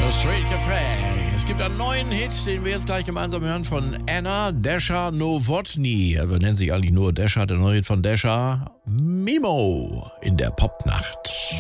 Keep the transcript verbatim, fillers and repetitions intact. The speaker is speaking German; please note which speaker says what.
Speaker 1: Straight Café. Es gibt einen neuen Hit, den wir jetzt gleich gemeinsam hören von Anna Desha Novotny. Er nennt sich eigentlich nur Desha, der neue Hit von Desha. Mimo in der Popnacht.